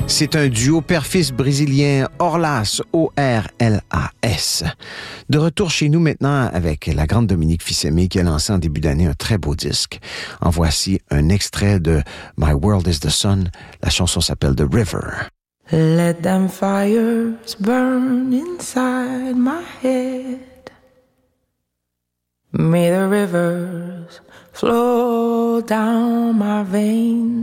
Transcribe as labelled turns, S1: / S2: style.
S1: C'est un duo père-fils brésilien, Orlas, O-R-L-A-S. De retour chez nous maintenant avec la grande Dominique Fils-Aimé qui a lancé en début d'année un très beau disque. En voici un extrait de My World is the Sun. La chanson s'appelle The River.
S2: Let them fires burn inside my head. May the rivers flow down my veins.